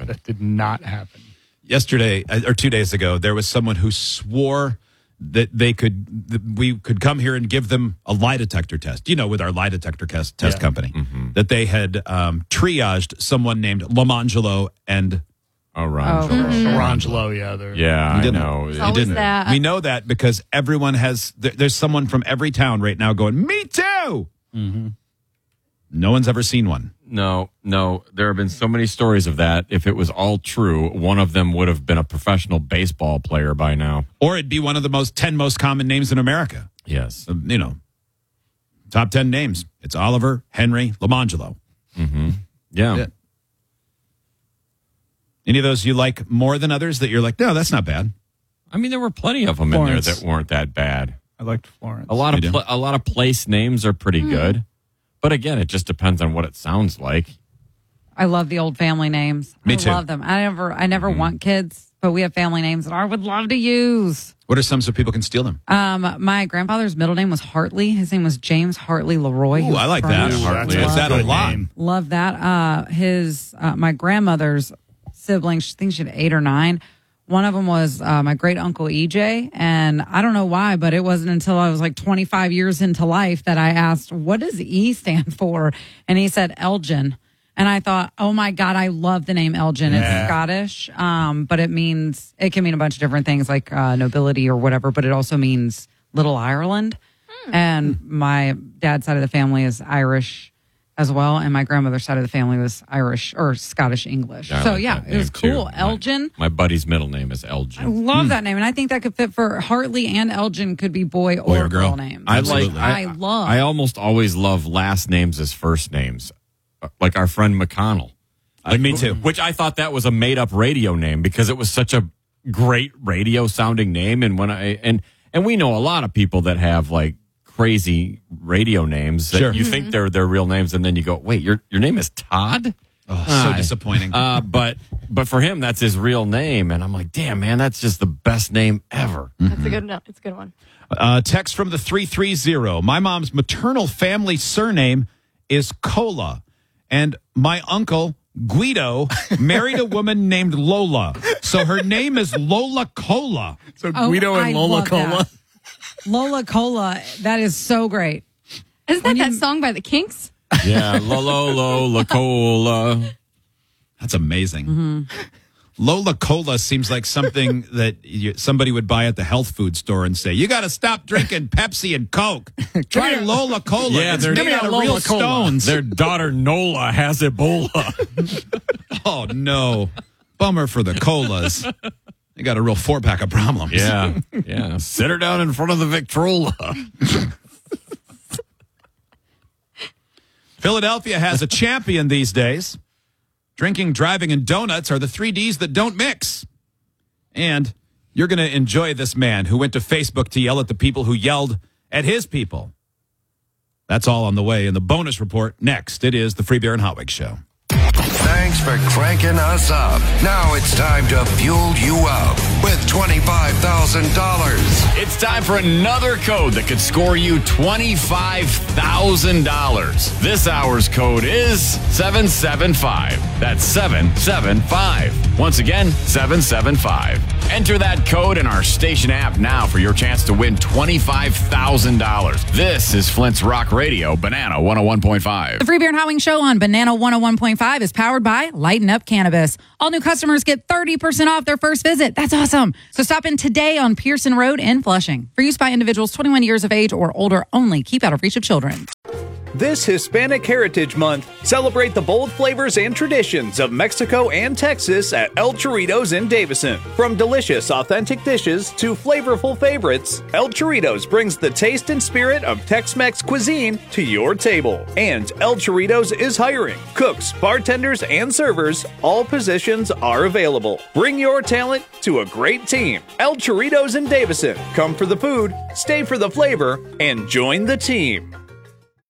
That did not happen. Yesterday, or 2 days ago, there was someone who swore that we could come here and give them a lie detector test. You know, with our lie detector test company, that they had triaged someone named Lamangelo and Orangelo, Yeah, I know. It's always that. We know that because everyone has. There's someone from every town right now going, "Me too." Mm-hmm. No one's ever seen one. No. There have been so many stories of that. If it was all true, one of them would have been a professional baseball player by now. Or it'd be one of the 10 most common names in America. Yes. Top 10 names. It's Oliver Henry Lamangelo. Mm-hmm. Yeah. Yeah. Any of those you like more than others that you're like, no, that's not bad? I mean, there were plenty of them Florence. in there that weren't that bad. I liked Florence. A lot of place names are pretty good. But again, it just depends on what it sounds like. I love the old family names. Me too. I love them. I never want kids, but we have family names that I would love to use. What are some so people can steal them? My grandfather's middle name was Hartley. His name was James Hartley Leroy. Ooh, I like that. Hartley. That's that a lot. Love that. My grandmother's siblings, I think she had 8 or 9. One of them was my great uncle EJ, and I don't know why, but it wasn't until I was like 25 years into life that I asked, "What does E stand for?" And he said Elgin, and I thought, "Oh my God, I love the name Elgin. It's Scottish, but it can mean a bunch of different things like nobility or whatever, but it also means Little Ireland." And my dad's side of the family is Irish as well, and my grandmother's side of the family was Irish or Scottish English. I so like yeah, that it was name, cool. too. Elgin. My buddy's middle name is I Elgin. love that name, and I think that could fit for Hartley and Elgin. Could be boy or girl names. I almost always love last names as first names, like our friend McConnell. Me too. Which I thought that was a made up radio name because it was such a great radio sounding name. And and we know a lot of people that have like crazy radio names that you think they're their real names, and then you go, wait, your name is Todd? Oh, so disappointing. But for him, that's his real name, and I'm like, damn, man, that's just the best name ever. That's a good one. It's a good one. Text from the 330. My mom's maternal family surname is Cola, and my uncle Guido married a woman named Lola, so her name is Lola Cola. So Guido and Lola Cola. Lola Cola, that is so great. Isn't that song by the Kinks? Yeah, Lola Cola. That's amazing. Lola Cola seems like something that somebody would buy at the health food store and say, "You got to stop drinking Pepsi and Coke. Try Lola Cola. Yeah, it's they're made out of real stones." Their daughter Nola has Ebola. Oh no, bummer for the colas. They got a real 4-pack of problems. Yeah. Sit her down in front of the Victrola. Philadelphia has a champion these days. Drinking, driving, and donuts are the 3 Ds that don't mix. And you're going to enjoy this man who went to Facebook to yell at the people who yelled at his people. That's all on the way in the bonus report. Next, it is the Free Beer and Hot Wings Show. Thanks for cranking us up. Now it's time to fuel you up with $25,000. It's time for another code that could score you $25,000. This hour's code is 775. That's 775. Once again, 775. Enter that code in our station app now for your chance to win $25,000. This is Flint's Rock Radio, Banana 101.5. The Free Beer and Hot Wings Show on Banana 101.5 is powered by Lighten Up Cannabis. All new customers get 30% off their first visit. That's awesome. So stop in today on Pearson Road in Flushing. For use by individuals 21 years of age or older only. Keep out of reach of children. This Hispanic Heritage Month, celebrate the bold flavors and traditions of Mexico and Texas at El Chorritos in Davison. From delicious, authentic dishes to flavorful favorites, El Chorritos brings the taste and spirit of Tex-Mex cuisine to your table. And El Chorritos is hiring cooks, bartenders, and servers. All positions are available. Bring your talent to a great team. El Chorritos in Davison. Come for the food, stay for the flavor, and join the team.